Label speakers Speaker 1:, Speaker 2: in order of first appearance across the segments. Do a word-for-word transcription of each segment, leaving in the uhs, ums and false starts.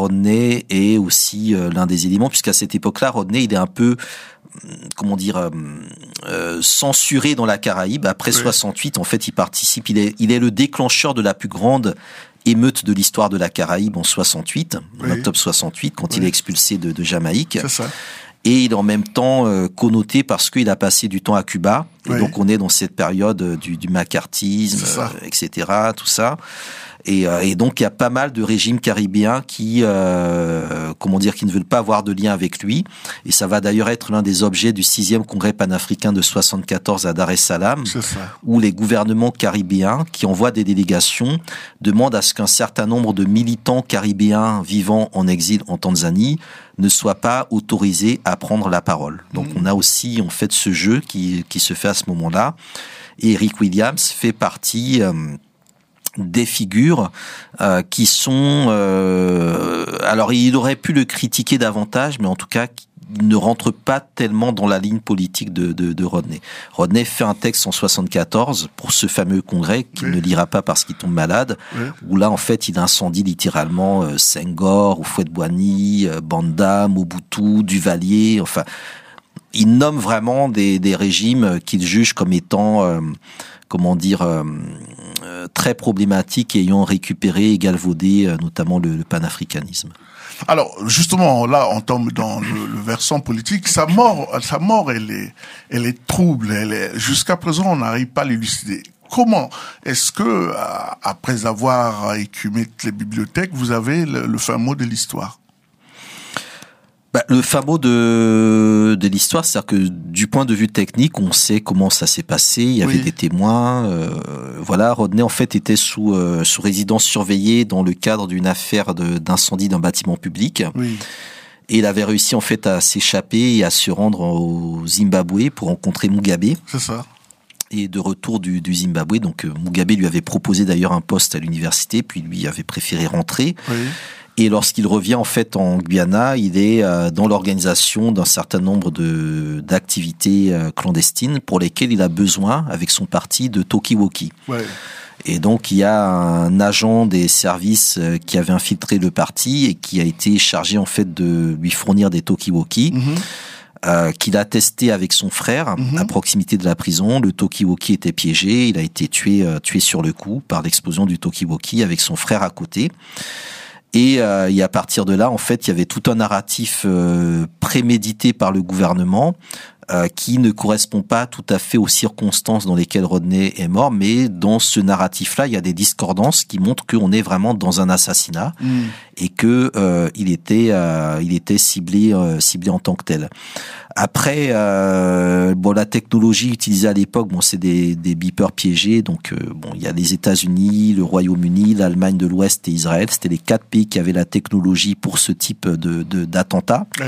Speaker 1: Rodney est aussi euh, l'un des éléments, puisqu'à cette époque-là, Rodney, il est un peu, comment dire, euh, euh, censuré dans la Caraïbe. Après oui. soixante-huit, en fait, il participe, il est, il est le déclencheur de la plus grande émeute de l'histoire de la Caraïbe en soixante-huit, en oui. octobre soixante-huit, quand oui. il est expulsé de, de Jamaïque.
Speaker 2: C'est ça.
Speaker 1: Et il est en même temps euh, connoté parce qu'il a passé du temps à Cuba. Et oui. donc, on est dans cette période du, du macartisme, euh, et cetera, tout ça. Et, euh, et donc, il y a pas mal de régimes caribéens qui, euh, comment dire, qui ne veulent pas avoir de lien avec lui. Et ça va d'ailleurs être l'un des objets du sixième congrès panafricain de soixante-quatorze à Dar es Salaam, où les gouvernements caribéens qui envoient des délégations demandent à ce qu'un certain nombre de militants caribéens vivant en exil en Tanzanie ne soient pas autorisés à prendre la parole. Donc, mmh. on a aussi, en fait, ce jeu qui, qui se fait à ce moment-là. Et Eric Williams fait partie... Euh, des figures euh, qui sont... Euh, alors, il aurait pu le critiquer davantage, mais en tout cas, il ne rentre pas tellement dans la ligne politique de, de, de Rodney. Rodney fait un texte en soixante-quatorze pour ce fameux congrès qu'il oui. ne lira pas parce qu'il tombe malade, oui. où là, en fait, il incendie littéralement euh, Senghor, Houphouët-Boigny, euh, Banda, Mobutu, Duvalier, enfin... Il nomme vraiment des, des régimes qu'il juge comme étant... Euh, comment dire, euh, euh, très problématique, ayant récupéré et galvaudé euh, notamment le, le panafricanisme.
Speaker 2: Alors, justement, là, on tombe dans le, le versant politique. Sa mort, sa mort, elle est, elle est trouble. Elle est, jusqu'à présent, on n'arrive pas à l'élucider. Comment est-ce que, après avoir écumé toutes les bibliothèques, vous avez le, le fin mot de l'histoire?
Speaker 1: Bah, le fin mot de, de l'histoire, c'est-à-dire que du point de vue technique, on sait comment ça s'est passé. Il y avait oui. des témoins. Euh, voilà, Rodney en fait était sous euh, sous résidence surveillée dans le cadre d'une affaire de, d'incendie d'un bâtiment public. Oui. Et il avait réussi en fait à s'échapper et à se rendre au Zimbabwe pour rencontrer Mugabe.
Speaker 2: C'est ça.
Speaker 1: Et de retour du, du Zimbabwe, donc Mugabe lui avait proposé d'ailleurs un poste à l'université, puis lui avait préféré rentrer. Oui. Et lorsqu'il revient en fait en Guyana, il est euh, dans l'organisation d'un certain nombre de d'activités euh, clandestines pour lesquelles il a besoin, avec son parti, de talkie-walkie. Ouais. Et donc il y a un agent des services euh, qui avait infiltré le parti et qui a été chargé en fait de lui fournir des talkie-walkie. Mm-hmm. Euh, qu'il a testé avec son frère mm-hmm. à proximité de la prison. Le talkie-walkie était piégé, il a été tué euh, tué sur le coup par l'explosion du talkie-walkie avec son frère à côté. Et, euh, et à partir de là, en fait, il y avait tout un narratif euh, prémédité par le gouvernement euh, qui ne correspond pas tout à fait aux circonstances dans lesquelles Rodney est mort, mais dans ce narratif-là, il y a des discordances qui montrent qu'on est vraiment dans un assassinat mmh. et que euh, il était euh, il était ciblé euh, ciblé en tant que tel. Après, euh, bon, la technologie utilisée à l'époque, bon, c'est des, des beepers piégés. Donc, euh, bon, il y a les États-Unis, le Royaume-Uni, l'Allemagne de l'Ouest et Israël. C'était les quatre pays qui avaient la technologie pour ce type de, de d'attentat. Ouais.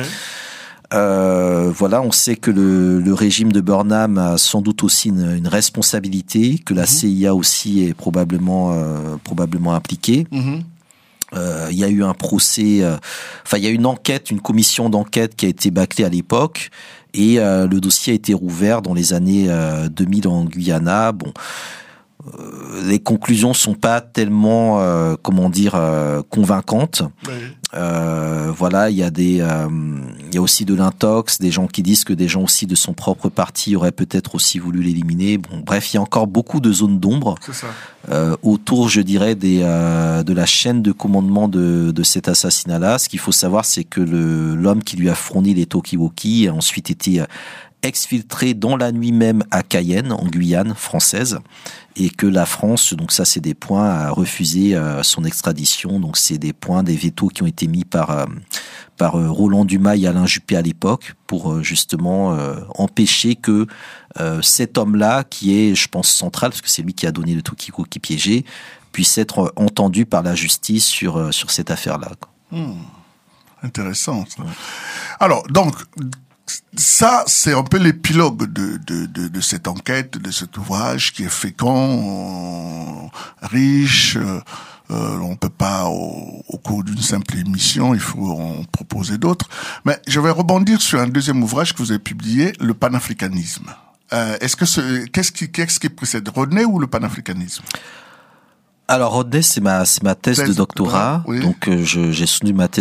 Speaker 1: Euh, voilà, on sait que le, le régime de Burnham a sans doute aussi une, une responsabilité, que la mmh. C I A aussi est probablement euh, probablement impliquée. Mmh. Euh, il y a eu un procès, euh, enfin il y a une enquête, une commission d'enquête qui a été bâclée à l'époque et euh, le dossier a été rouvert dans les années euh, deux mille en Guyana. Bon, euh, les conclusions sont pas tellement, euh, comment dire, euh, convaincantes. Oui. Euh, voilà, il y a des, euh, il y a aussi de l'intox, des gens qui disent que des gens aussi de son propre parti auraient peut-être aussi voulu l'éliminer. Bon, bref, il y a encore beaucoup de zones d'ombre euh, autour, je dirais, des, euh, de la chaîne de commandement de, de cet assassinat-là. Ce qu'il faut savoir, c'est que le, l'homme qui lui a fourni les talkie-walkie a ensuite été exfiltré dans la nuit même à Cayenne, en Guyane française, et que la France, donc ça c'est des points, a refusé euh, son extradition. Donc c'est des points, des vétos qui ont été mis par euh, par euh, Roland Dumas et Alain Juppé à l'époque pour euh, justement euh, empêcher que euh, cet homme-là, qui est, je pense, central, parce que c'est lui qui a donné le talkie-walkie piégé, puisse être entendu par la justice sur euh, sur cette affaire-là.
Speaker 2: Mmh. Intéressant. Ça. Ouais. Alors donc. Ça, c'est un peu l'épilogue de, de, de, de cette enquête, de cet ouvrage qui est fécond, euh, riche. Euh, on peut pas, au, au cours d'une simple émission, il faut en proposer d'autres. Mais je vais rebondir sur un deuxième ouvrage que vous avez publié, le panafricanisme. Euh, est-ce que ce, qu'est-ce qui, qu'est-ce qui précède, Rodney ou le panafricanisme?
Speaker 1: Alors Rodney, c'est ma, c'est ma thèse, thèse de doctorat. Oui. Donc euh, je, j'ai soutenu ma thèse